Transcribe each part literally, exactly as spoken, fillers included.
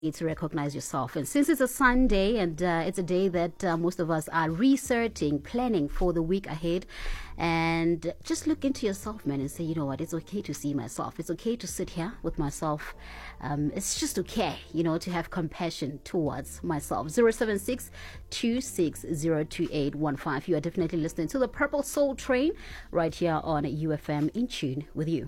to recognize yourself. And since it's a Sunday and uh, it's a day that uh, most of us are researching, planning for the week ahead, and just look into yourself, man, and say, you know what, it's okay to see myself. It's okay to sit here with myself. Um, it's just okay, you know, to have compassion towards myself. zero seven six, two six zero, two eight one five. You are definitely listening to the Purple Soul Train right here on U F M, in tune with you.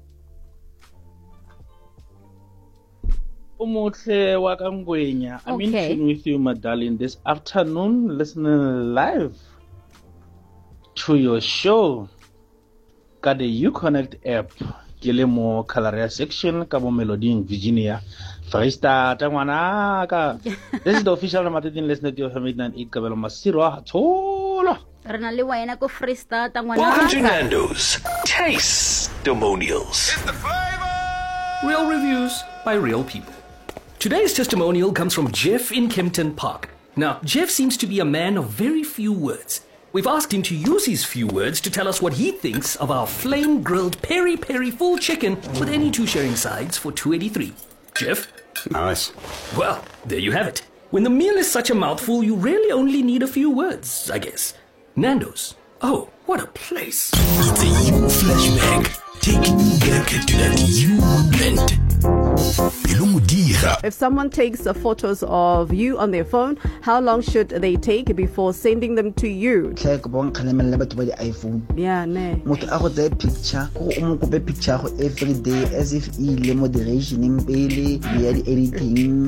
Umuhle wakangwenya. I'm in tune with you, my darling, this afternoon, listening live to your show. Got the Uconnect app. Gilemo Calaria section, Cabo Melody in Virginia. Freestyle, Tangwanaka. This is the official Ramadan listener to your family and eat Cabelo Masiro. Tola. Welcome to Nando's Taste-Demonials. It's the flavor! Real reviews by real people. Today's testimonial comes from Jeff in Kempton Park. Now, Jeff seems to be a man of very few words. We've asked him to use his few words to tell us what he thinks of our flame-grilled peri-peri full chicken with any two sharing sides for two eighty-three. Jeff? Nice. Well, there you have it. When the meal is such a mouthful, you really only need a few words, I guess. Nando's. Oh, what a place. It's a you flashback. Taking you back to that you moment. If someone takes uh, photos of you on their phone, how long should they take before sending them to you? Yeah, ne. picture, picture every day as if he moderation in Bailey, editing,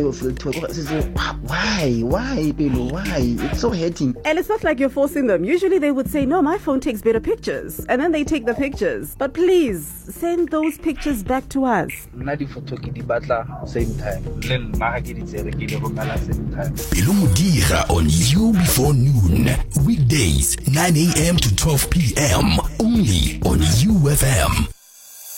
why, why, Bill, why? It's so hating. And it's not like you're forcing them. Usually they would say, no, my phone takes better pictures. And then they take the pictures. But please, send those pictures back to us. Same time. Bilumudira on You Before Noon. Weekdays, nine a.m. to twelve p.m. Only on U F M.